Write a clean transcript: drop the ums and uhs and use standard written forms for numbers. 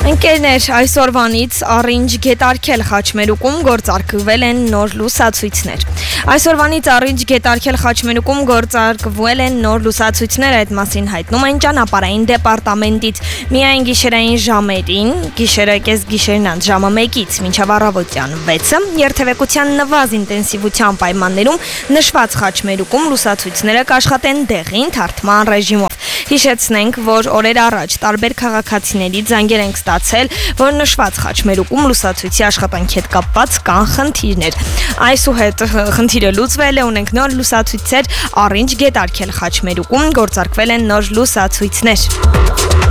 Ընկերներ, այսօրվանից առինջ գետարկել խաչմերուկում գործարկվել են նոր լուսացույցներ։ Այսօրվանից առինջ գետարկել խաչմերուկում գործարկվել են նոր լուսացույցներ, այդ մասին հայտնում են ճանապարհային դեպարտամենտից։ Միայն գիշերային ժամերին, գիշերը կես գիշերն անց ժամը 1-ից մինչև առավոտյան 6-ը, երթևեկության նվազ ինտենսիվության պայմաններում նշված խաչմերուկում լուսացույցները կաշխատեն դեղին թարթման ռեժիմով։ Հիշեցնենք, որ օրեր առաջ տարբեր քաղաքացիների զանգեր ենք ստացել, որ նշված խաչմերուկում լուսացույցի աշխատանքի հետ կապված կան խնդիրներ։ Այսուհետ խնդիրը լուծվել է, ունենք նոր լուսացույցեր, առինջ գետարկել խաչմերուկում գործարկվել են նոր լուսացույցներ։